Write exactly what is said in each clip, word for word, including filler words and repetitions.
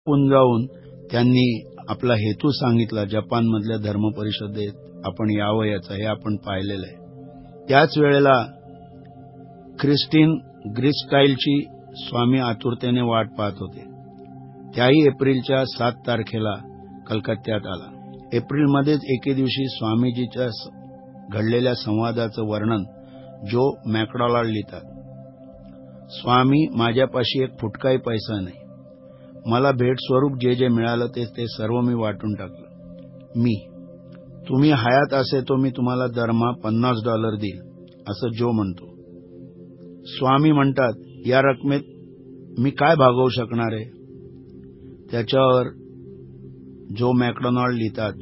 पुन जाऊन त्यांनी आपला हेतू सांगितला. जपानमधल्या धर्म परिषदेत आपण यावं याचं हे आपण पाहिलेलं आहे. त्याच वेळेला ख्रिस्टीन ग्रिस्टाईलची स्वामी आतुरतेने वाट पाहत होते. त्याही एप्रिलच्या सात तारखेला कलकत्त्यात आला. एप्रिलमध्येच एके दिवशी स्वामीजीच्या घडलेल्या संवादाचं वर्णन जो मॅकडॉनाल्ड लिहितात. स्वामी, माझ्यापाशी एक फुटकाही पैसा नाही. मला भेट स्वरूप जे जे मिळालं ते ते सर्व मी वाटून टाकलं. मी तुम्ही हयात असे तो मी तुम्हाला दरमहा पन्नास डॉलर देईल असं जो म्हणतो. स्वामी म्हणतात, या रकमेत मी काय भागवू शकणार आहे? त्याच्यावर जो मॅकडॉनाल्ड लिहितात,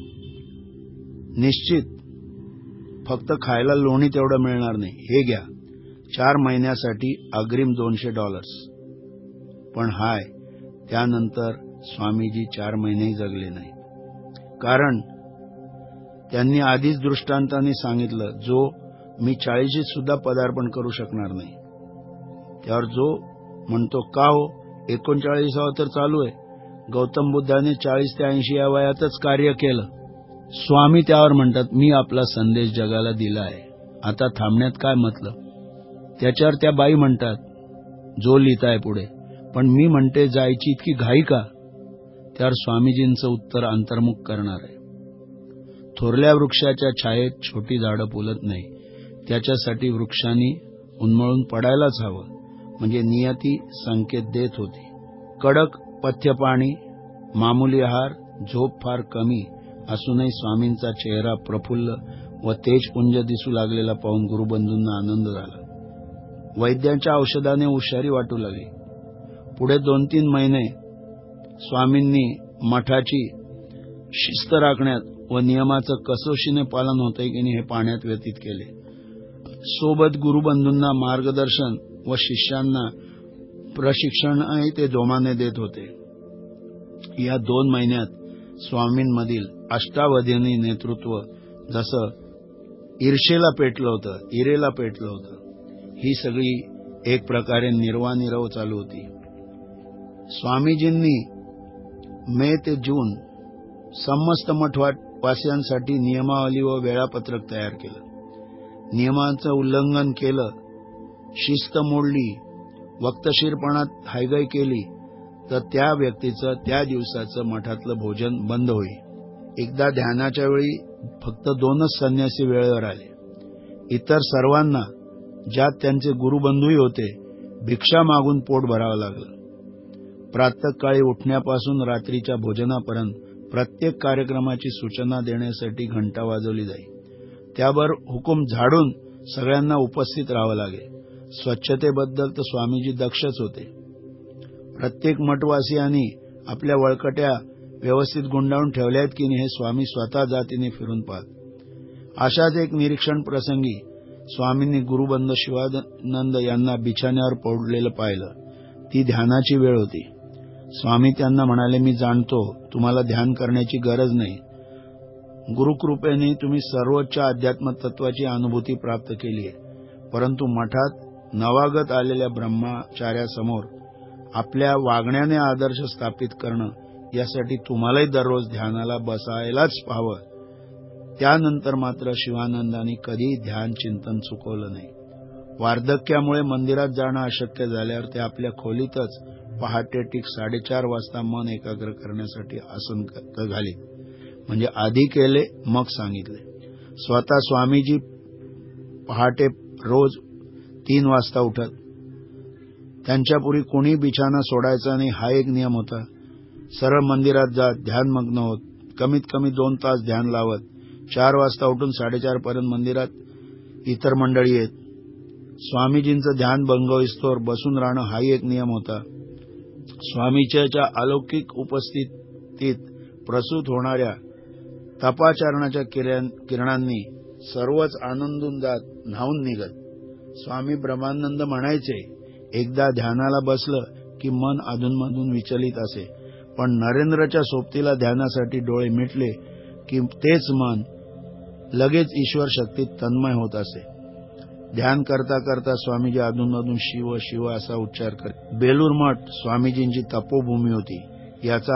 निश्चित फक्त खायला लोणी तेवढं मिळणार नाही. हे घ्या, चार महिन्यासाठी अग्रिम दोनशे डॉलर्स. पण हाय, त्यानंतर स्वामीजी चार महिनेही जगले नाही. कारण त्यांनी आधीच दृष्टांताने सांगितलं, जो मी चाळीशीत सुद्धा पदार्पण करू शकणार नाही. त्यावर जो म्हणतो, का हो, एकोणचाळीसावं तर चालू आहे. गौतम बुद्धाने चाळीस ते ऐंशी या वयातच कार्य केलं. स्वामी त्यावर म्हणतात, मी आपला संदेश जगाला दिला आहे, आता थांबण्यात काय मतलब? त्याच्यावर त्या बाई म्हणतात, जो लिहिताय पुढे, पण मी म्हणते जायची इतकी घाई का? त्यावर स्वामीजींचं उत्तर अंतर्मुख करणार आहे. थोरल्या वृक्षाच्या छायेत छोटी झाडं फुलत नाही. त्याच्यासाठी वृक्षांनी उन्मळून पडायलाच हवं, म्हणजे नियती संकेत देत होती. कडक पथ्यपाणी, मामूली आहार, झोप फार कमी असूनही स्वामींचा चेहरा प्रफुल्ल व तेजपुंज दिसू लागलेला पाहून गुरुबंधूंना आनंद झाला. वैद्यांच्या औषधाने हुशारी वाटू लागली. पुढे दोन तीन महिने स्वामींनी मठाची शिस्त राखण्यात व नियमाचं कसोशीने पालन होतंय की नाही हे पाहण्यात व्यतीत केले. सोबत गुरुबंधूंना मार्गदर्शन व शिष्यांना प्रशिक्षणही ते जोमाने देत होते. या दोन महिन्यात स्वामींमधील अष्टावधानी नेतृत्व जसं ईर्षेला पेटलं होतं, इरेला पेटलं होतं, ही सगळी एक प्रकारे निर्वानिरव चालू होती. स्वामीजींनी मे ते जून समस्त मठवासियांसाठी नियमावली व वेळापत्रक तयार केलं. नियमांचं उल्लंघन केलं, शिस्त मोडली, वक्तशीरपणात हायगाई केली तर त्या व्यक्तीचं त्या दिवसाचं मठातलं भोजन बंद होईल. एकदा ध्यानाच्या वेळी फक्त दोनच संन्यासी वेळेवर आले. इतर सर्वांना, ज्यात त्यांचे गुरुबंधूही होते, भिक्षा मागून पोट भरावं लागलं. प्रातःकाळी उठण्यापासून रात्रीच्या भोजनापर्यंत प्रत्येक कार्यक्रमाची सूचना देण्यासाठी घंटा वाजवली जाई. त्यावर हुकूम झाडून सगळ्यांना उपस्थित राहावं लागे. स्वच्छतेबद्दल तर स्वामीजी दक्षच होते. प्रत्येक मठवासियांनी आपल्या वळकट्या व्यवस्थित गुंडाळून ठेवल्या आहेत की नाही हे स्वामी स्वतः जातीने फिरून पाहत. अशाच एक निरीक्षण प्रसंगी स्वामींनी गुरुबंध शिवानंद यांना बिछाण्यावर पडलेलं पाहिलं. ती ध्यानाची वेळ होती. स्वामी त्यांना म्हणाले, मी जाणतो तुम्हाला ध्यान करण्याची गरज नाही. गुरुकृपेने तुम्ही सर्वोच्च अध्यात्म तत्वाची अनुभूती प्राप्त केली आहे. परंतु मठात नवागत आलेल्या ब्रह्मचार्यासमोर आपल्या वागण्याने आदर्श स्थापित करणं यासाठी तुम्हालाही दररोज ध्यानाला बसायलाच हवं. त्यानंतर मात्र शिवानंदांनी कधी ध्यान चिंतन चुकवलं नाही. वार्धक्यामुळे मंदिरात जाणं अशक्य झाल्यावर ते आपल्या खोलीतच पहाटे ठीक साडेचार वाजता मन एकाग्र करण्यासाठी आसन घालीत. म्हणजे आधी केले मग सांगितले. स्वतः स्वामीजी पहाटे रोज तीन वाजता उठत. त्यांच्यापूर्वी कोणी बिछाना सोडायचा नाही हा एक नियम होता. सरळ मंदिरात जात, ध्यानमग्न होत, कमीत कमी दोन तास ध्यान लावत, चार वाजता उठून साडेचार पर्यंत मंदिरात इतर मंडळी येत. स्वामीजींचं ध्यान भंग होईस्तोवर बसून राहणं हाही एक नियम होता. स्वामीच्या अलौकिक उपस्थितीत प्रसूत होणाऱ्या तपाचरणाच्या किरणांनी सर्वच आनंदून जात न्हावून निघत. स्वामी ब्रह्मानंद म्हणायचे, एकदा ध्यानाला बसलं की मन अधूनमधून विचलित असे, पण नरेंद्रच्या सोबतीला ध्यानासाठी डोळे मिटले की तेच मन लगेच ईश्वर शक्तीत तन्मय होत असे. ध्यान करता करता स्वामीजी अधूनमधून शिव शिव असा उच्चार करत. बेलूर मठ स्वामीजींची तपोभूमी होती याचा